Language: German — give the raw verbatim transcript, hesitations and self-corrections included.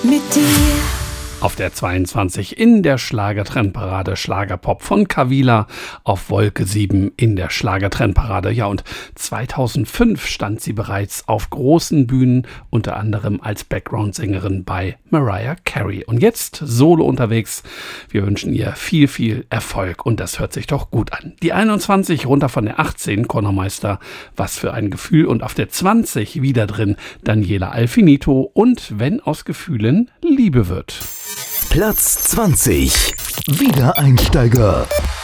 mit dir. Auf der zweiundzwanzig in der Schlagertrendparade Schlagerpop von Kavila, auf Wolke sieben in der Schlagertrendparade. Ja, und zweitausendfünf stand sie bereits auf großen Bühnen, unter anderem als Background-Sängerin bei Mariah Carey. Und jetzt solo unterwegs. Wir wünschen ihr viel, viel Erfolg und das hört sich doch gut an. Die einundzwanzig runter von der achtzehn, Conor Meister, was für ein Gefühl. Und auf der zwanzig wieder drin Daniela Alfinito und Wenn aus Gefühlen Liebe wird. Platz zwanzig. Wiedereinsteiger.